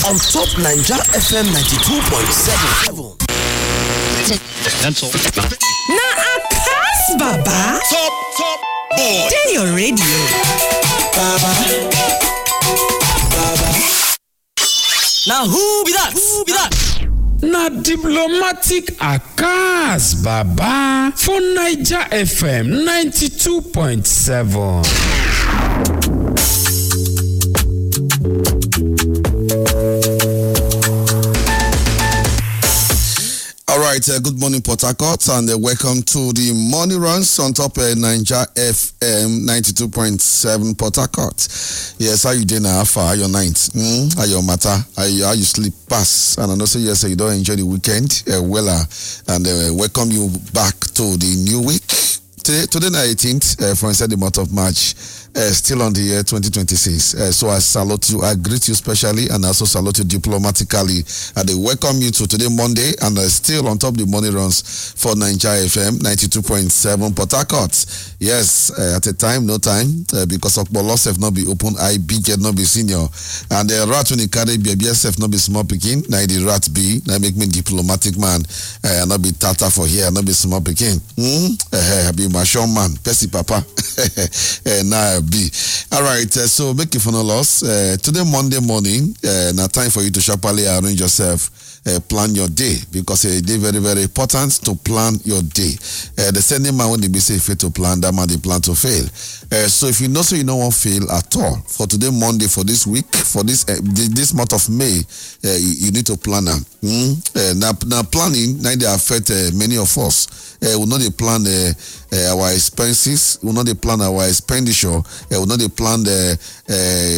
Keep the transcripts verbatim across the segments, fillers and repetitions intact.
on top Naija F M ninety-two point seven. Pencil. Na Akas Baba. Top, top boy. Tell your radio. Baba. Baba. Now who be that? Who be that? Na diplomatic Akas Baba for Naija F M ninety-two point seven. All right, uh, good morning, Port Harcourt, and uh, welcome to the morning runs on top of uh, Naija F M ninety-two point seven Port Harcourt. Yes, how you doing? How far? Your night? Mm? How your matter? How you, how you sleep pass? And I know say yes, you don't enjoy the weekend. Uh, well, uh, and uh, welcome you back to the new week. Today, today the eighteenth, uh, for inside the month of March, uh, still on the year twenty twenty-six. Uh, so I salute you, I greet you specially, and also salute you diplomatically. And I welcome you to today, Monday, and uh, still on top of the money runs for Naija F M ninety-two point seven Port Harcourt. Yes, uh, at a time, no time, uh, because of loss have not be open, I big yet not be senior. And the uh, rat when you carry B B S F not be small picking, now the rat be, now make me diplomatic man, uh, not be tata for here, not be small picking. Hmm? Uh, be my show man, Percy Papa. uh, now be. All right, uh, so make it for no loss. Uh, today, Monday morning, uh, now time for you to sharply arrange yourself. Uh, plan your day, because it's uh, very very important to plan your day. Uh, the same man when they be say fail to plan, that man they plan to fail. Uh, so if you know so you don't want fail at all for today Monday, for this week, for this uh, this month of May, uh, you, you need to plan them. Mm? Uh, now, now planning now they affect uh, many of us. Uh, we know they plan uh, uh, our expenses, we know they plan our expenditure, uh, we know they plan the uh,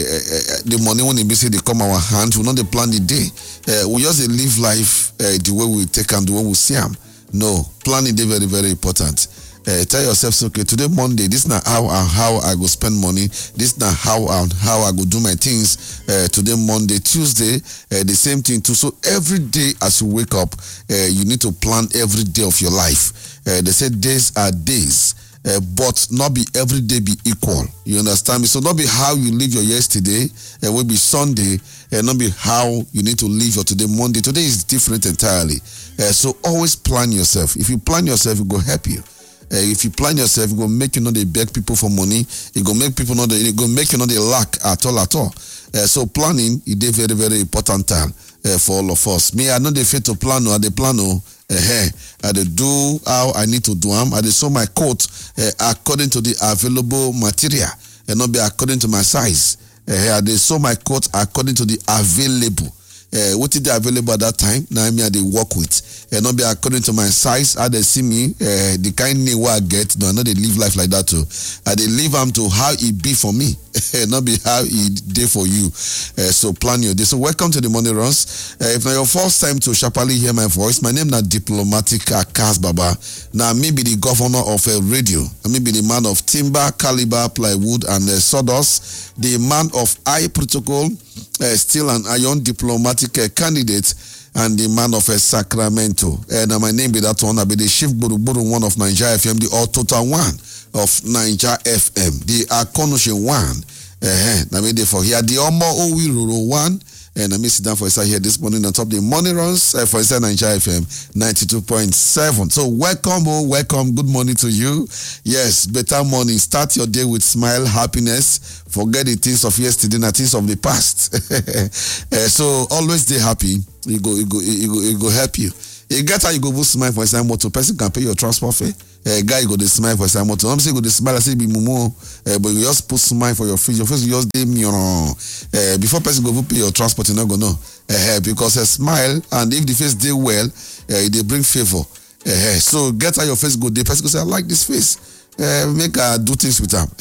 uh, the money when they be say they come our hand, we know they plan the day. Uh, we just live life uh, the way we take and the way we see them. No, planning is very very important. Uh, tell yourself, so, okay, today Monday, this is not how and how I go spend money. This is not how and how I go do my things. Uh, today Monday, Tuesday, uh, the same thing too. So every day as you wake up, uh, you need to plan every day of your life. Uh, they say days are days. Uh, but not be every day be equal. You understand me? So not be how you live your yesterday, it uh, will be Sunday, and uh, not be how you need to live your today Monday. Today is different entirely. Uh, so always plan yourself. If you plan yourself, it will help you. Uh, if you plan yourself, it will make you know they beg people for money. It will make people know they it will make you know they lack at all at all. Uh, so planning is a very very important time uh, for all of us. Me, I know they fail to plan or they plan or. Uh, I do how I need to do them. I sew my coat uh, according to the available material and not be according to my size. Uh, I sew my coat according to the available. Uh, what is the available at that time? Now me I they work with, and uh, not be according to my size. How they see me, uh, the kind of what I get. No, I know they live life like that too. I they live them to how it be for me, not be how it day for you. Uh, so plan your day. So welcome to the morning runs. Uh, if now your first time to sharply hear my voice, my name is Diplomatic Akas Baba. Now me be the governor of a uh, radio. I me be the man of timber, caliber, plywood, and uh, sawdust. The man of high protocol. Uh, still an iron diplomatic uh, candidate, and the man of uh, Sacramento. And uh, my name be that one. I be the chief Buru Buru one of Naija F M, the all total one of Naija F M, the Akonoshe one. Uh, I mean, for here, the Omo Owi Ruru one. And I me sit down for inside here this morning on top of the morning runs uh, for inside Naija F M ninety-two point seven. So welcome, oh, welcome, good morning to you. Yes, better morning. Start your day with smile, happiness. Forget the things of yesterday and the things of the past. uh, so always stay happy. You go, you go, you go, you go help you. You get how you go smile for inside motor. Person can pay your transport fare. A uh, guy you go to smile for inside motor. I'm saying go to smile. I say be mumu, uh, but you just put smile for your face. Your face you just dey mirror. Uh, before person go pay your transport, you not go know. Uh, because a smile and if the face dey well, uh, they bring favor. Uh, so get how your face go. The person go say I like this face. Uh, make her do things with them.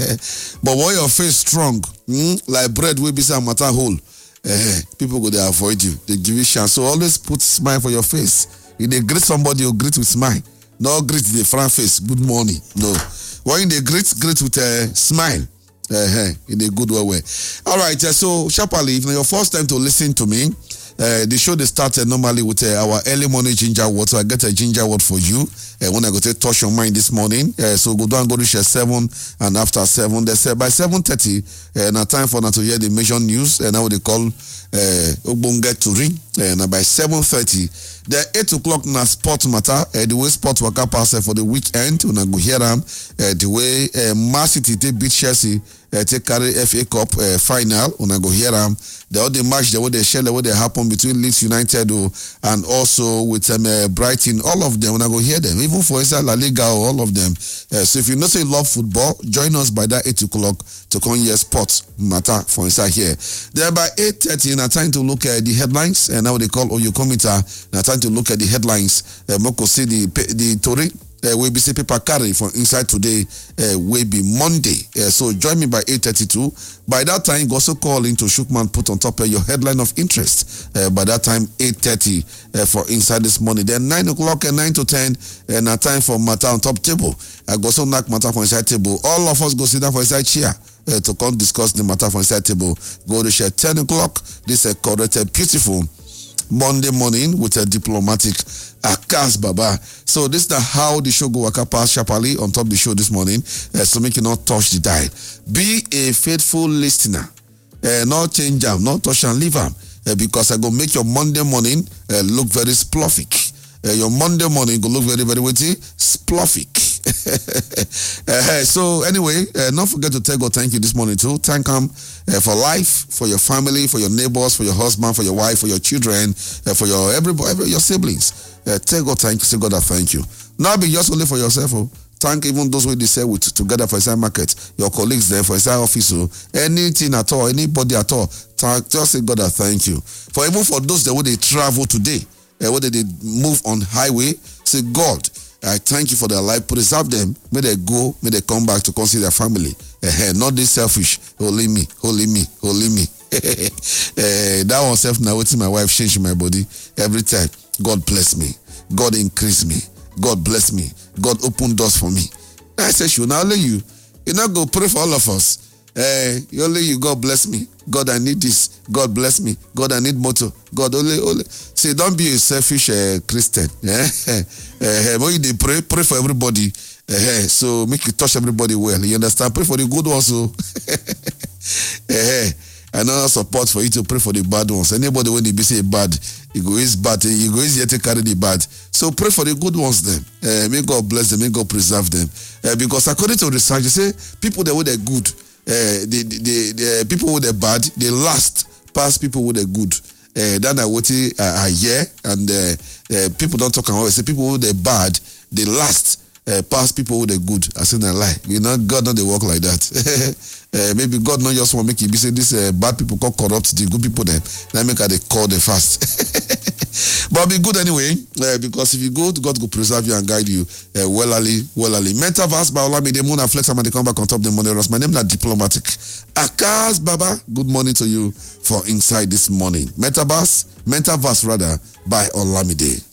But when your face strong, mm, like bread will be some matter whole. Uh, people go they avoid you. They give you chance. So always put smile for your face. If they greet somebody, you greet with smile. No greet the front face. Good morning. No. When they greet, greet with a smile. Uh, in a good way. All right. Uh, so sharply, if it's your first time to listen to me, Uh, the show they started normally with uh, our early morning ginger word. So I get a ginger word for you uh, when I go to touch your mind this morning. Uh, so go down, go to share seven, and after seven, they say by seven thirty, uh, now time for now to hear the major news, and uh, now what they call Ogbonge to ring. And uh, by seven thirty, the eight o'clock na sport matter. Uh, the way sport waka pass uh, for the weekend, when I go hear them. Uh, the way uh, Man City they beat Chelsea. Uh, take carry F A Cup uh, final, when I go hear them. The other match, the way they share, the way they happen between Leeds United oh, and also with um, uh, Brighton, all of them, when I go hear them, even for inside La Liga, oh, all of them. Uh, so if you know say you love football, join us by that eight o'clock to come here sports matter for inside here. Then by eight thirty, now time to look at the headlines, and now they call Oyo Komita, now time to look at the headlines. Uh, Moko see the, the Tory. Uh, we be say paper carry from inside today uh, will be Monday. Uh, so join me by eight thirty-two. By that time, go also call into Shukman, put on top of your headline of interest. Uh, by that time, eight thirty uh, for inside this morning. Then nine o'clock and nine to ten, and uh, time for matter on top table. I uh, go so knock matter for inside table. All of us go sit down for inside chair uh, to come discuss the matter for inside table. Go to share ten o'clock. This is uh, correct, beautiful Monday morning with a diplomatic Akas Baba. So this is how the show go waka pass sharply on top of the show this morning. Uh, so make you not touch the dial. Be a faithful listener. Uh, not change them, not touch and leave them. Uh, because I go make your Monday morning uh, look very spluffic. Uh, your Monday morning go look very, very witty, spluffic. uh, so anyway, uh, not forget to tell God thank you this morning too. Thank him uh, for life, for your family, for your neighbors, for your husband, for your wife, for your children, uh, for your everybody, every, your siblings. Uh, tell God thank you. Say God I thank you. Not be just only for yourself. Oh. Thank even those who they sell with together for inside market, your colleagues there for inside office, oh. Anything at all, anybody at all. Thank, just say God I thank you. For even for those that when they travel today, uh, whether they move on highway, say God, I thank you for their life. Preserve them. May they go. May they come back to consider their family. Uh, not this selfish. Holy me, holy me, holy me. uh, that one self now waiting my wife change my body every time. God bless me. God increase me. God bless me. God open doors for me. I say, sure, now only you. You not go pray for all of us. Uh, only you, God bless me. God, I need this. God bless me. God, I need motor. God, only, only. See, don't be a selfish uh, Christian. Yeah? uh, when you pray, pray for everybody. Uh, so make you touch everybody well. You understand? Pray for the good ones. So. uh, I know support for you to pray for the bad ones. Anybody when they be say bad, you go is bad. You go easier to carry the bad. So pray for the good ones then. Uh, may God bless them. May God preserve them. Uh, because according to research, you say people that were the good. Uh, the, the, the people with the bad, they last past people with the good. Uh, then I wait a year, and uh, uh, people don't talk about it. Say people with the bad, they last uh, past people with the good. I say that lie. You know, God not they work like that. uh, maybe God not just want to make you be say this uh, bad people call corrupt the good people then. That make they call the fast. But be good anyway, uh, because if you go, God will preserve you and guide you uh, wellerly, wellerly. Metaverse by Olamide Moon and Flex, I'm going to come back on top of the money. My name is Diplomatic. Akas Baba, good morning to you for inside this morning. Metaverse, Metaverse rather, by Olamide.